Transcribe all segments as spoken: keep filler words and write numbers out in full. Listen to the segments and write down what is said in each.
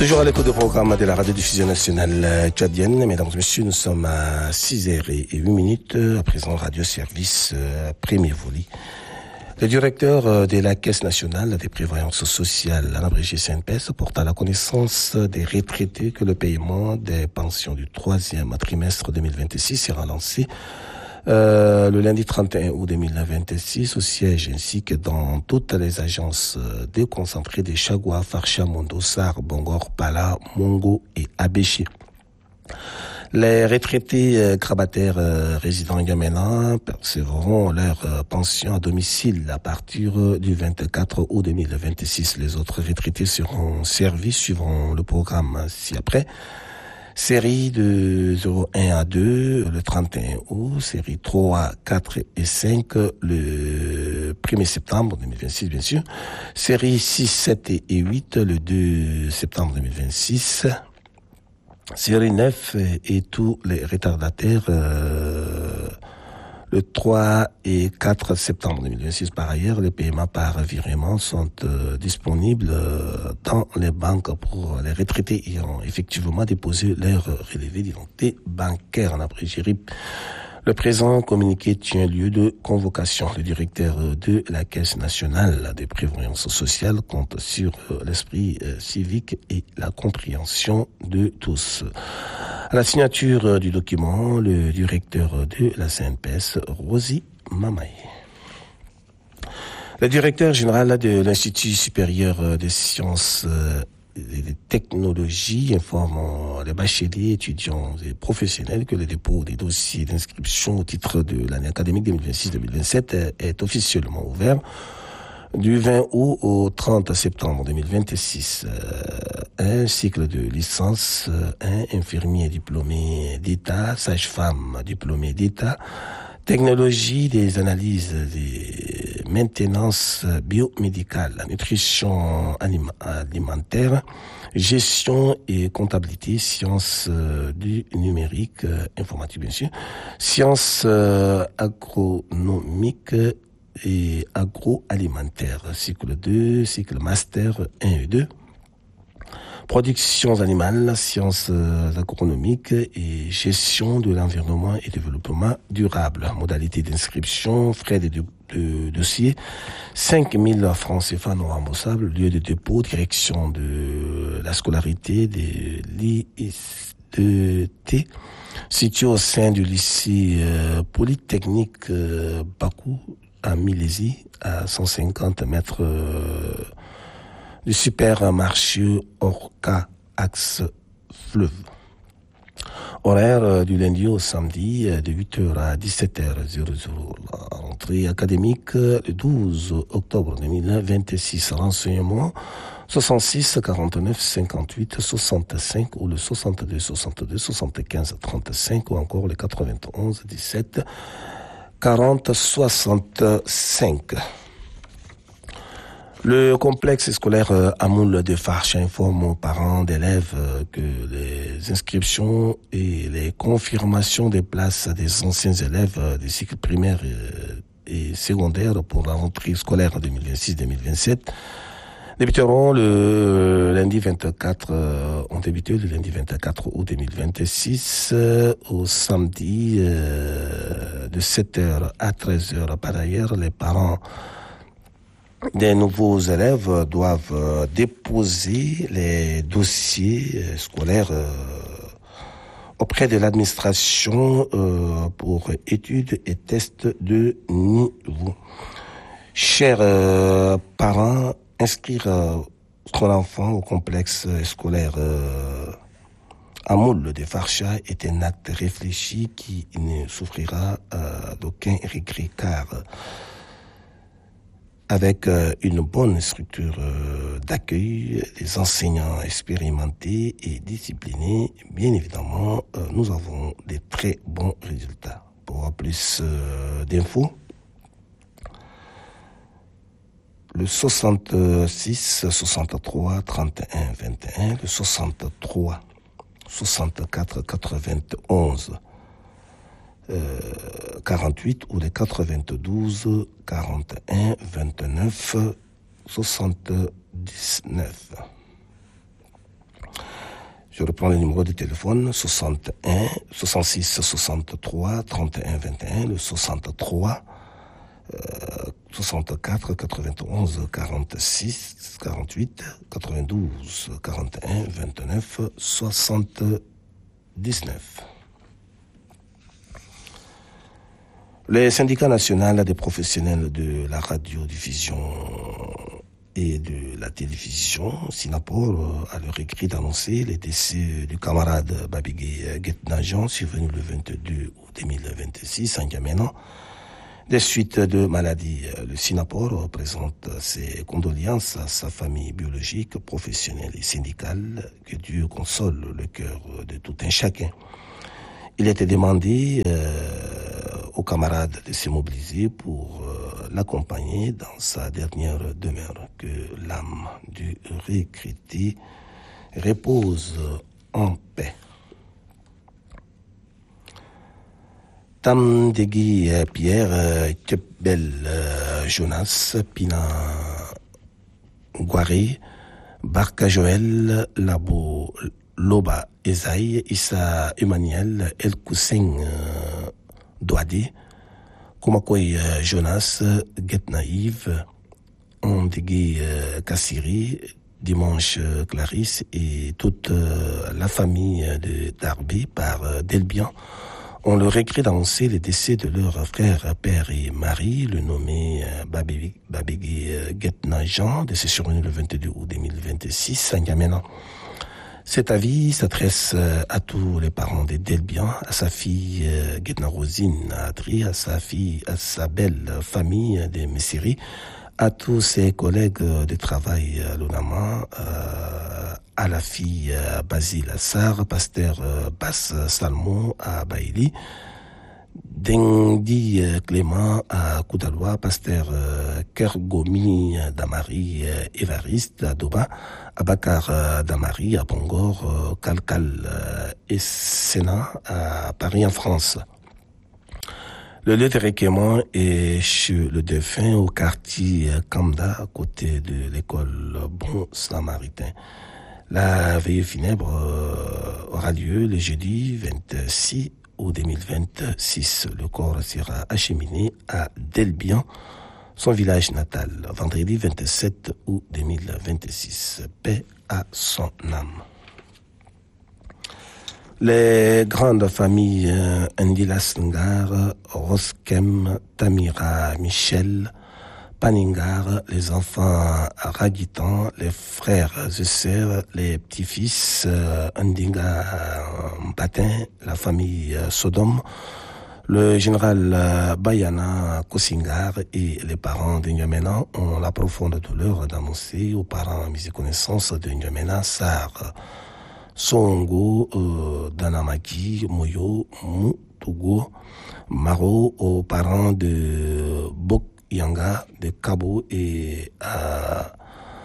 Toujours à l'écoute du programme de la radio-diffusion nationale tchadienne. Mesdames et messieurs, nous sommes à six heures huit minutes. À présent, radio-service premier volet. Le directeur de la Caisse nationale des prévoyances sociales, Alain Brigitte C N P S, porte à la connaissance des retraités que le paiement des pensions du troisième trimestre deux mille vingt-six sera lancé Euh, le lundi trente et un août deux mille vingt-six au siège ainsi que dans toutes les agences déconcentrées de Chagua, Farsha, Mondosar, Bongor, Pala, Mongo et Abéché. Les retraités euh, grabataires euh, résidant à Yamena percevront leur euh, pension à domicile à partir euh, du vingt-quatre août deux mille vingt-six. Les autres retraités seront servis suivant le programme ci-après. Série de zéro un à deux le trente et un août, série trois, quatre et cinq le premier septembre deux mille vingt-six bien sûr, série six, sept et huit le deux septembre deux mille vingt-six, série neuf et, et tous les retardataires euh, le trois et quatre septembre deux mille vingt-six. Par ailleurs, les paiements par virement sont euh, disponibles euh, dans les banques pour les retraités ayant effectivement déposé leur relevé d'identité bancaire en abrégé R I P. Le présent communiqué tient lieu de convocation. Le directeur de la Caisse nationale des prévoyances sociales compte sur l'esprit civique et la compréhension de tous. À la signature du document, le directeur de la C N P S, Rosie Mamaye. Le directeur général de l'Institut supérieur des sciences et des technologies informe les bacheliers, étudiants et professionnels que le dépôt des dossiers d'inscription au titre de l'année académique deux mille vingt-six deux mille vingt-sept est officiellement ouvert du vingt août au trente septembre deux mille vingt-six. Un cycle de licence, un infirmier diplômé d'État, sage-femme diplômée d'État, technologie des analyses des maintenances biomédicales, nutrition alimentaire, gestion et comptabilité, sciences du numérique, informatique bien sûr, sciences agronomiques et agroalimentaire, cycle deux, cycle master un et deux, productions animales, sciences agronomiques et gestion de l'environnement et développement durable. Modalité d'inscription, frais de, de, de dossier, cinq mille francs C F A non remboursables, lieu de dépôt, direction de la scolarité de l'I S D T, situé au sein du lycée euh, polytechnique euh, Bakou, à Milésie, à cent cinquante mètres euh, du supermarché Orca Axe Fleuve. Horaire euh, du lundi au samedi euh, de huit heures à dix-sept heures. La rentrée académique euh, le douze octobre deux mille vingt-six. Renseignement soixante-six quarante-neuf cinquante-huit soixante-cinq ou le soixante-deux soixante-deux soixante-quinze trente-cinq ou encore le quatre-vingt-onze dix-sept quarante soixante-cinq. Le complexe scolaire Amoul de Farsha informe aux parents d'élèves que les inscriptions et les confirmations des places des anciens élèves des cycles primaires et secondaires pour la rentrée scolaire deux mille vingt-six deux mille vingt-sept débuteront le lundi vingt-quatre, euh, ont débuté le lundi vingt-quatre août deux mille vingt-six euh, au samedi euh, de sept heures à treize heures. Par ailleurs, les parents des nouveaux élèves doivent euh, déposer les dossiers euh, scolaires euh, auprès de l'administration euh, pour études et tests de niveau. Chers euh, parents, inscrire euh, son enfant au complexe scolaire euh, Amoul de Farsha est un acte réfléchi qui ne souffrira euh, d'aucun regret car euh, avec euh, une bonne structure euh, d'accueil, des enseignants expérimentés et disciplinés, bien évidemment, euh, nous avons des très bons résultats. Pour avoir plus euh, d'infos, le soixante-six soixante-trois trente et un vingt et un, le soixante-trois soixante-quatre quatre-vingt-onze euh, quarante-huit ou le quatre-vingt-douze quarante et un vingt-neuf soixante-dix-neuf. Je reprends le numéro de téléphone soixante et un, soixante-six, soixante-trois, trente et un, vingt et un, le soixante-trois, euh, soixante-quatre, quatre-vingt-onze, quarante-six, quarante-huit, quatre-vingt-douze, quarante et un, vingt-neuf, soixante-dix-neuf. Le syndicat national des professionnels de la radiodiffusion et de la télévision, Sinapor, a leur écrit d'annoncer les décès du camarade Babigé Guetnajan, survenu le vingt-deux août deux mille vingt-six à N'Djamena. Des suites de maladies, le Sinapor présente ses condoléances à sa famille biologique, professionnelle et syndicale. Que Dieu console le cœur de tout un chacun. Il était demandé euh, aux camarades de se mobiliser pour euh, l'accompagner dans sa dernière demeure. Que l'âme du retraité repose en paix. Tam Degui Pierre Kepbel Jonas Pina Guaré Barca Joël Labo Loba Esaïe Issa Emmanuel El Kousseng Douadé Koumakoy Jonas Getnaïv Ondegui Kassiri Dimanche Clarisse et toute la famille de Darby par Delbian ont le regret d'annoncer le décès de leur frère, père et mari, le nommé Babigé Guetnajan, décès survenu le vingt-deux août deux mille vingt-six à N'Djamena. Cet avis s'adresse à tous les parents de Delbian, à sa fille Guetna Rosine Adri, à sa fille, à sa belle famille de Messiri, à tous ses collègues de travail à l'Onama, euh, à la fille Basile Assar, pasteur Bass Salmon à Baïli, Dendi Clément à Koudaloa, pasteur Kergomi Damari Évariste à Doba, Abakar Damari à Bongor, Kalkal et Sénat à Paris en France. Le lieu de recueillement est chez le défunt au quartier Kamda, à côté de l'école Bon Samaritain. La veillée funèbre aura lieu le jeudi vingt-six août deux mille vingt-six. Le corps sera acheminé à Delbian, son village natal, vendredi vingt-sept août deux mille vingt-six. Paix à son âme. Les grandes familles euh, Ndilas Ngar, Roskem, Tamira, Michel, Paningar, les enfants Ragitan, les frères et sœurs, les petits-fils euh, Ndinga Batin, la famille euh, Sodome, le général euh, Bayana Kosingar et les parents de N'Djamena ont la profonde douleur d'annoncer aux parents mis en connaissance de N'Djamena Sar Songo, euh, Danamaki, Moyo, Moutogo, Maro, aux parents de Bok Yanga, de Kabo et à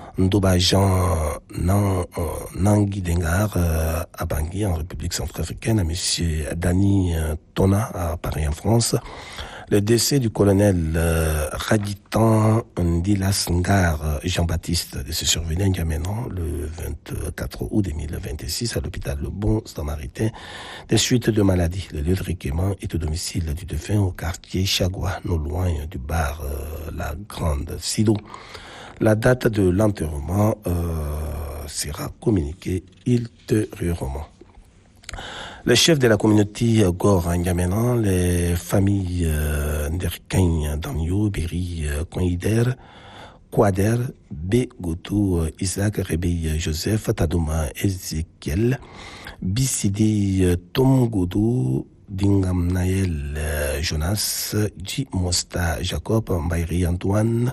Ndobajan Nan, euh, Nangui Dengar euh, à Bangui, en République centrafricaine, à monsieur Dani euh, Tona à Paris en France. Le décès du colonel euh, Raditan Ndilas Ngar Jean-Baptiste de ce survenu à N'Djamena le vingt-quatre août deux mille vingt-six à l'hôpital Le Bon Samaritain des suites de maladie. Le lieu de recueillement est au domicile du défunt au quartier Chagua, non loin du bar euh, La Grande Sido. La date de l'enterrement euh, sera communiquée ultérieurement. Les chefs de la communauté Gor N'Djamena, les familles euh, Nderkeng, Danyo, Beri, Koider, Kouader, B. Goto, Isaac, Rebei, Joseph, Tadouma, Ezekiel, Bissidi, Tom Godo, Dingam Naël, Jonas, J. Mosta, Jacob, Mbairi, Antoine,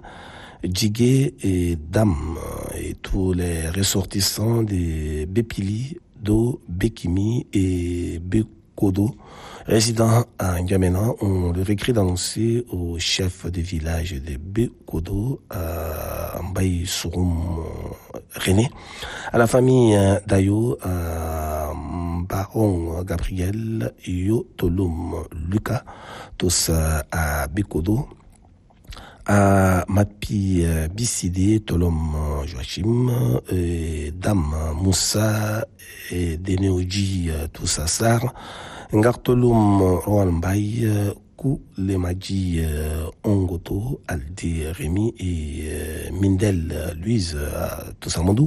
Djigé et Dam, et tous les ressortissants de Bepili, Do, Bekimi et Bekodo, résidents à N'Djamena, ont le regret d'annoncer au chef de village de Bekodo, à Mbaye Souroum René, à la famille Dayo, à Baron Gabriel, Yo Tolum Lucas, tous à Bekodo, à Matpi Bisside, Tolom Joachim, et Dame Moussa, et Deneoji Toussassar, Ngartolum Rohan Bay, Kou Lemaji Ongoto, Aldi Rémi et Mindel Louise Toussamondou,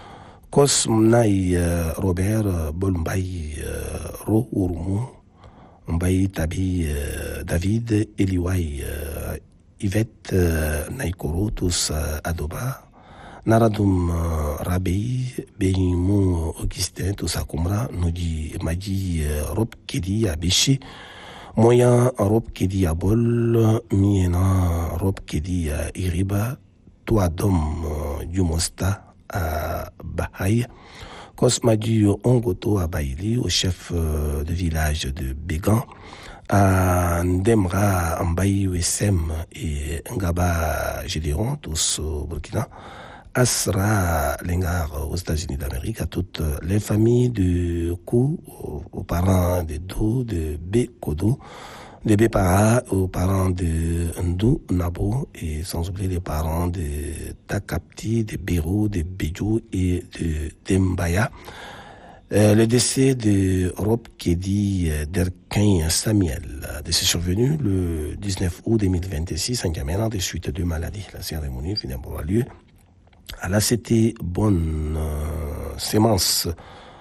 Kosmnaï Robert Bolmbay Ro Urmu, Mbaye Tabi David Eliwai Yvette Naikoro, tous Adoba, Naradum Rabei, Benimou Augustin, tous Akumra, Nodi Madi Rob Kedi Abishi, Moyen Rob Kedi Abol, Miena Rob Kedi Iriba, Toadom Dumosta à Bahaï, Kosmadi Ongoto à Baïli, au chef de village de Bégan, à Ndemra, Mbaye Wessem et Ngaba Gédéon, tous au Burkina, Asra Lengar aux États-Unis d'Amérique, à toutes les familles de Kou, aux parents de Do, de B Kodo, de Bepara, aux parents de Ndou Nabo, et sans oublier les parents de Takapti, de Bero, de Bedjo et de Dembaya. Euh, le décès de Rob Kedi Derkin Samuel, décès survenu le dix-neuf août deux mille vingt-six en N'Djamena des suites de maladies. La cérémonie funèbre aura lieu à la Cité Bonne euh, Sémence.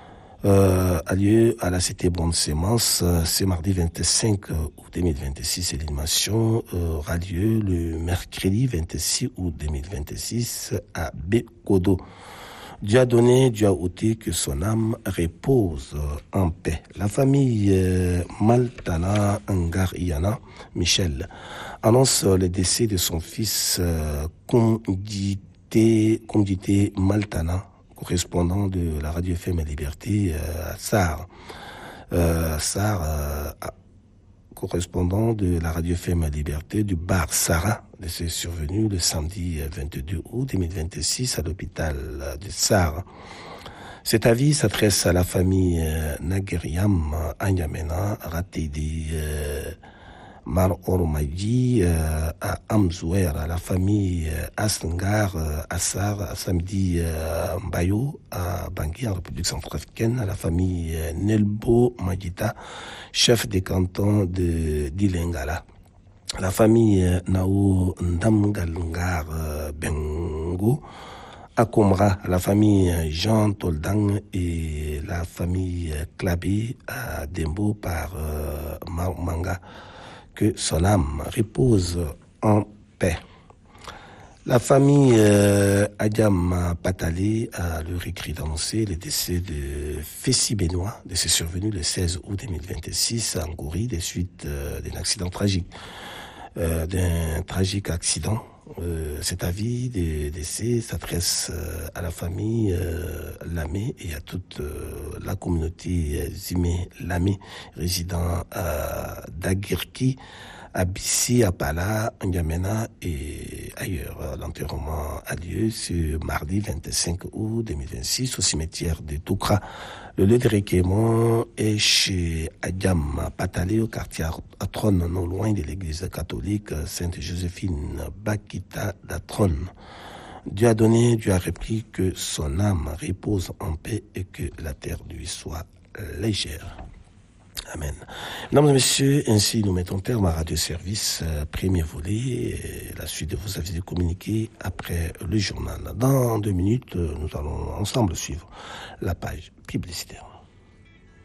Euh, a lieu à la Cité Bonne Sémence, euh, c'est mardi vingt-cinq août deux mille vingt-six et l'animation euh, aura lieu le mercredi vingt-six août deux mille vingt-six à Bekodo. Dieu a donné, Dieu a ôté, que son âme repose en paix. La famille euh, Maltana Ngariana Michel annonce le décès de son fils euh, Kondité, Kondité Maltana, correspondant de la radio F M Liberté euh, à Sar. Euh, Sar, euh, correspondant de la radio F M Liberté du bar Sarah. C'est survenu le samedi vingt-deux août deux mille vingt-six à l'hôpital de Sar. Cet avis s'adresse à la famille euh, Nageriam à N'Djamena, Ratedi euh, Mar Ormaji euh, à Amzouer, à la famille euh, Asngar euh, Assar, à samedi euh, Mbayo à Bangui en République centrafricaine, à la famille euh, Nelbo Magita, chef des cantons de d'Ilengala. La famille euh, Nao Ndamgalngar euh, Bengo à Komra, la famille Jean Toldang et la famille Klabé à Dembo par euh, Manga. Que son âme repose en paix. La famille euh, Adiam Patale a leur écrit d'annoncer le décès de Fessi Benoît, décès survenu le seize août deux mille vingt-six à Ngori, des suites euh, d'un accident tragique. Euh, d'un tragique accident. Euh, cet avis de décès s'adresse euh, à la famille euh, Lamé et à toute euh, la communauté euh, Zimé Lamé, résidant à Dagirki, à Bissi, à Pala, à N'Djamena et ailleurs. L'enterrement a lieu ce mardi vingt-cinq août deux mille vingt-six au cimetière de Toukra. Le lieu de recueillement est chez Adiam Patale, au quartier Atron, non loin de l'église catholique Sainte-Joséphine Bakita d'Atron. Dieu a donné, Dieu a repris, que son âme repose en paix et que la terre lui soit légère. Amen. Mesdames et messieurs, ainsi nous mettons terme à Radio Service, euh, premier volet, et la suite de vos avis de communiquer après le journal. Dans deux minutes, nous allons ensemble suivre la page publicitaire.